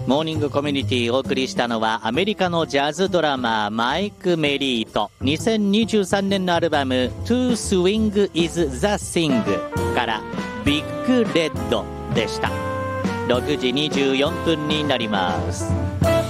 モーニングコミュニティをお送りしたのはアメリカのジャズドラマーマイク・メリーと2023年のアルバム To Swing is the Thing からビッグレッドでした。6時24分になります。